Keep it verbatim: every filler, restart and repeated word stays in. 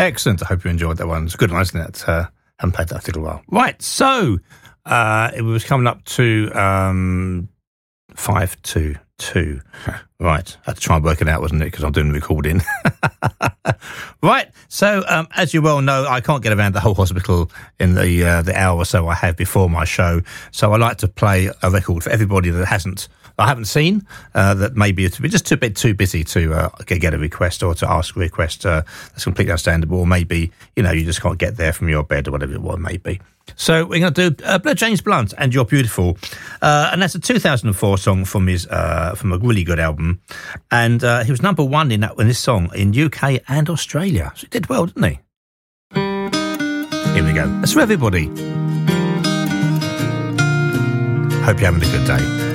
Excellent. I hope you enjoyed that one. It's a good one, isn't it? Uh, haven't played that for a little while. Right, so uh, it was coming up to um, five to two. Right, I had to try and work it out, wasn't it? Because I'm doing the recording. Right, so um, as you well know, I can't get around the whole hospital in the uh, the hour or so I have before my show. So I like to play a record for everybody that hasn't, I haven't seen, uh, that maybe it's just too bit too busy to uh, get a request or to ask a request. Uh, that's completely understandable. Or maybe, you know, you just can't get there from your bed or whatever it may be. So we're going to do uh, James Blunt and You're Beautiful, uh, and that's a two thousand four song from his uh, from a really good album, and uh, he was number one in that in this song in U K and Australia. So he did well, didn't he? Here we go. That's for everybody. Hope you're having a good day.